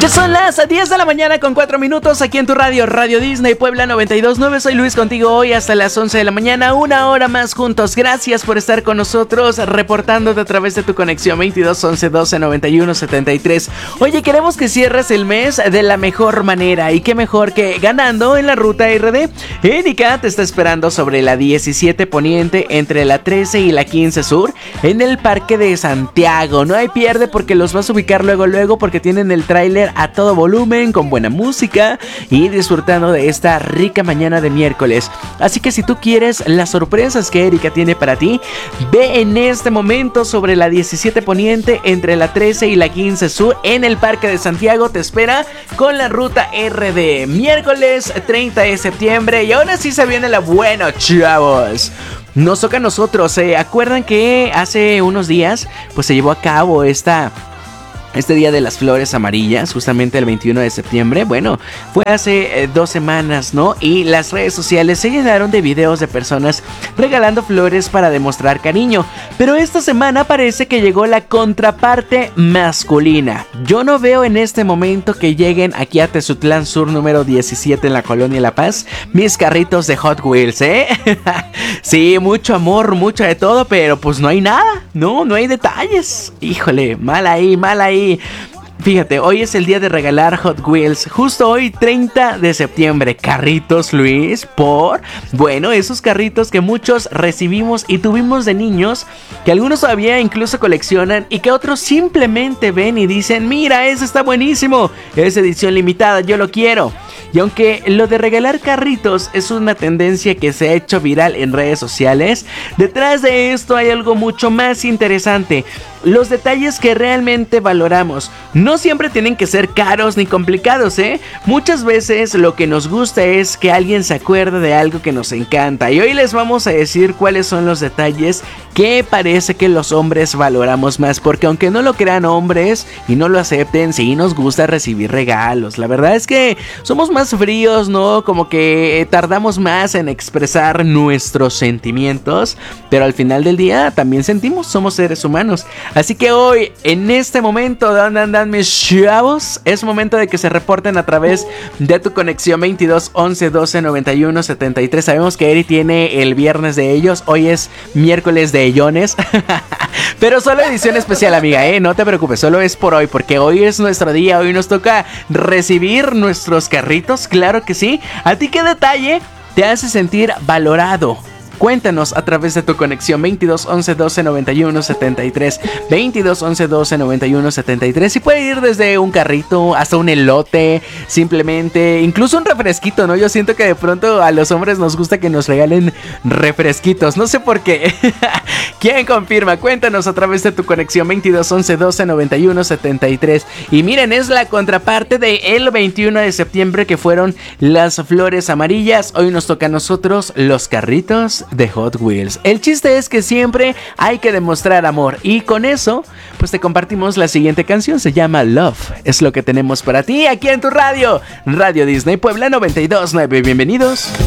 Son las 10 de la mañana con 4 minutos aquí en tu radio, Radio Disney Puebla 92.9. Soy Luis contigo hoy hasta las 11 de la mañana, una hora más juntos. Gracias por estar con nosotros, reportándote a través de tu conexión 22 11 12 91 73. Oye, queremos que cierres el mes de la mejor manera, y qué mejor que ganando en la ruta RD. Erika te está esperando sobre la 17 Poniente entre la 13 y la 15 Sur en el Parque de Santiago. No hay pierde porque los vas a ubicar luego porque tienen el tráiler a todo volumen, con buena música y disfrutando de esta rica mañana de miércoles. Así que si tú quieres las sorpresas que Erika tiene para ti, ve en este momento sobre la 17 Poniente entre la 13 y la 15 Sur en el Parque de Santiago. Te espera con la ruta RD. Miércoles 30 de septiembre y ahora sí se viene la buena, chavos. Nos toca a nosotros. ¿Acuerdan que hace unos días pues se llevó a cabo este Día de las Flores Amarillas, justamente el 21 de septiembre? Bueno, fue hace 2 semanas, ¿no? Y las redes sociales se llenaron de videos de personas regalando flores para demostrar cariño. Pero esta semana parece que llegó la contraparte masculina. Yo no veo en este momento que lleguen aquí a Tezutlán Sur número 17 en la Colonia La Paz mis carritos de Hot Wheels, ¿eh? Sí, mucho amor, mucho de todo, pero pues no hay nada, no hay detalles. Híjole, mal ahí. Fíjate, hoy es el día de regalar Hot Wheels. Justo hoy, 30 de septiembre. Carritos, Luis, bueno, esos carritos que muchos recibimos y tuvimos de niños, que algunos todavía incluso coleccionan y que otros simplemente ven y dicen: mira, ese está buenísimo, es edición limitada, yo lo quiero. Y aunque lo de regalar carritos es una tendencia que se ha hecho viral en redes sociales, detrás de esto hay algo mucho más interesante. Los detalles que realmente valoramos no siempre tienen que ser caros ni complicados, ¿eh? Muchas veces lo que nos gusta es que alguien se acuerde de algo que nos encanta. Y hoy les vamos a decir cuáles son los detalles que parece que los hombres valoramos más. Porque aunque no lo crean hombres y no lo acepten, sí nos gusta recibir regalos. La verdad es que somos más fríos, ¿no? Como que tardamos más en expresar nuestros sentimientos, pero al final del día también sentimos, somos seres humanos. Así que hoy, en este momento, ¿dónde andan mis chavos? Es momento de que se reporten a través de tu conexión 22 11 12 91 73. Sabemos que Eri tiene el viernes de ellos, hoy es miércoles de ellones. Pero solo edición especial, amiga, no te preocupes, solo es por hoy, porque hoy es nuestro día, hoy nos toca recibir nuestros carritos, claro que sí. ¿A ti qué detalle te hace sentir valorado? Cuéntanos a través de tu conexión 22 11 12 91 73. 22 11 12 91 73. Y puede ir desde un carrito hasta un elote, simplemente, incluso un refresquito, ¿no? Yo siento que de pronto a los hombres nos gusta que nos regalen refresquitos, no sé por qué. ¿Quién confirma? Cuéntanos a través de tu conexión 22 11 12 91 73. Y miren, es la contraparte del 21 de septiembre, que fueron las flores amarillas. Hoy nos toca a nosotros los carritos de Hot Wheels. El chiste es que siempre hay que demostrar amor, y con eso pues te compartimos la siguiente canción. Se llama Love. Es lo que tenemos para ti aquí en tu radio, Radio Disney Puebla 92.9. Bienvenidos.